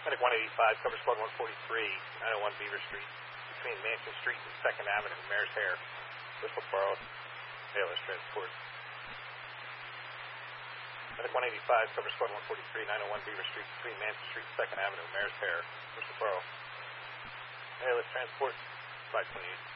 Medic 185, cover squad 143, 901 Beaver Street, between Mansion Street and 2nd Avenue, Mare's Hair, Whistleboro, ALS transport. Medic 185, cover squad 143, 901 Beaver Street, between Mansion Street and 2nd Avenue, Mare's Hair, Whistleboro, ALS transport, 528.